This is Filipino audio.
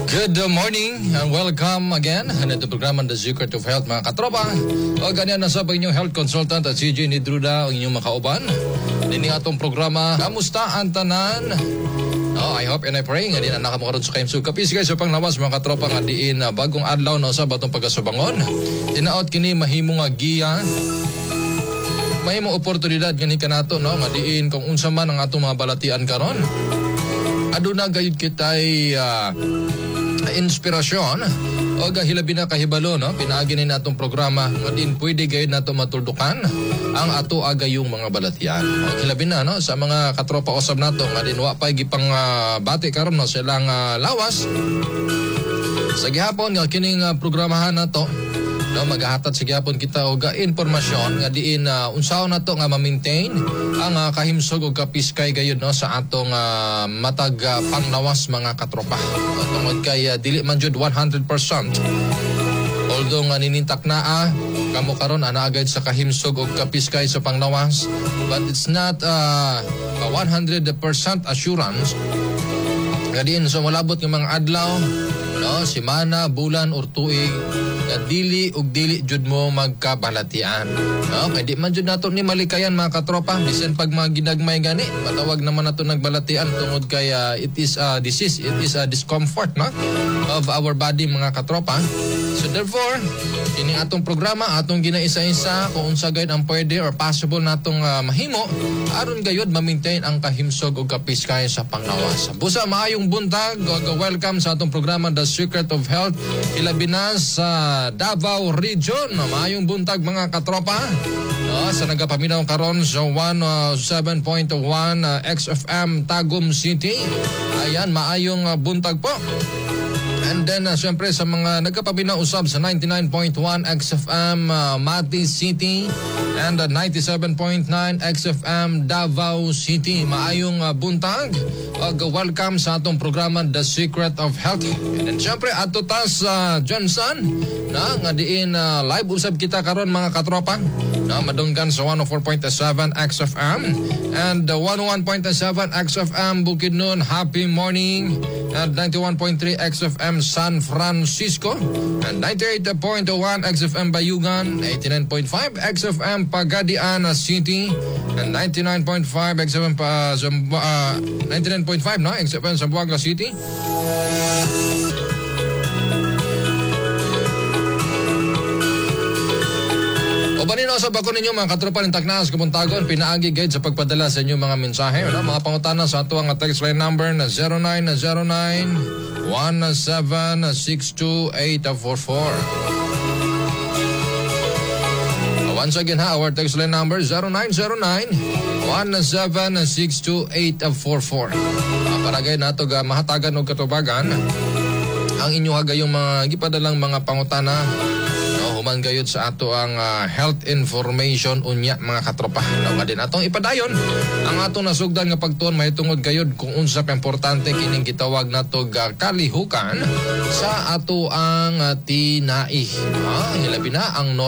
Good morning and welcome again na ito programa The Secret of Health mga katropa. O ganyan na sa inyong health consultant at CJ Nidruda ang inyong makauban. Dining atong programa, kamusta ang tanan? I hope and I pray nga din na nakamukaroon sa kayong sugkapis guys sa panglawas mga katropa nga diin bagong adlaw na sa batong pagkasubangon. Tinaot kini mahimong giya. Mahimong oportunidad gani kanato no nga diin kung unsa man ang atong mga balatian karon. Aduna gayud kitay inspirasyon o hilabi na kahibalo no pinaagi ni natong programa nga din pwede gayud nato matuldukan ang ato agayong mga balatian. O hilabi na no sa mga katropa usab nato nga din wa pa gipang bati karon no silang lawas. Sa gihapon nga kining programahan nato no magahatag sa gihapon kita og impormasyon nga diin unsaon nato nga ma-maintain ang kahimsog og kapiskay gayud no sa atong matag panglawas mga katropa. Tungod kay dili man jud 100%. Although nga ninintak naa kamo karon ana agad sa kahimsog og kapiskay sa panglawas, but it's not a 100% assurance. Nga diin so malabot nga mga adlaw no semana, bulan or tuig nga dili ug dili jud mo magkabalatian. No, kay di man jud nato ni malikayan mga katropa bisan pag mga ginagmay gani patawag naman nato nagbalatian tungod kay it is a disease, it is a discomfort no of our body mga katropa. So therefore ini atong programa atong ginaisa-isa kung unsa gayud ang pwede or possible natong mahimo aron gayud ma-maintain ang kahimsog ug kapiskay sa panglawas. Busa maayong buntag welcome sa atong programa The Secret of Health ilabi na sa Davao Region. Maayong buntag mga katropa. Sa nagapaminaw karon sa 107.1 XFM Tagum City. Ayan, maayong buntag po. And then, siyempre, sa mga nagkapaminaw usab sa 99.1 XFM Mati City and 97.9 XFM Davao City. Maayong buntag. Welcome sa atong programa The Secret of Health. And then, siyempre, ato tas Johnson na nga diin live usab kita karon mga katropa. Na madunggan sa 104.7 XFM and 101.7 XFM Bukidnon. Happy morning. And 91.3 XFM San Francisco and 98.1 XFM Bayugan, 89.5 XFM Pagadian City and 99.5 XFM 99.5 no XFM Zamboanga City. O banino sa bako ninyo mga katropa ng Taknas Kumuntagon, pinaagi guide sa pagpadala sa inyong mga mensahe. Mga pangutana sa ato ang text line number na 0909-117-62844. Once again our text line number 0909-117-62844. Para gayud nato mahatagan og katubagan ang inyo hagayong mga gipadalang mga pangutana human gayud sa ato ang health information unya mga katropa. Nawa din atong ipadayon ang atong nasugdan nga pagtuon mahitungod gayud kung unsa pa importante kining gitawag nato kalihukan sa ato ang tinai. Hilabi na ang